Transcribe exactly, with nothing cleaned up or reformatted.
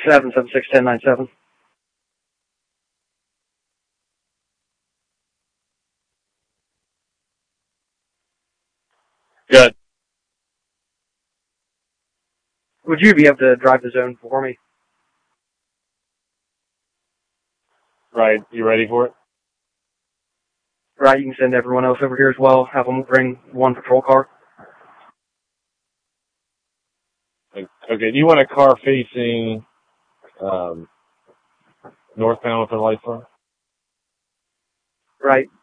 seven seven six one zero nine seven. Good. Would you be able to drive the zone for me? Right. You ready for it? Right, you can send everyone else over here as well. Have them bring one patrol car. Okay. Do you want a car facing um, northbound with a light bar? Right.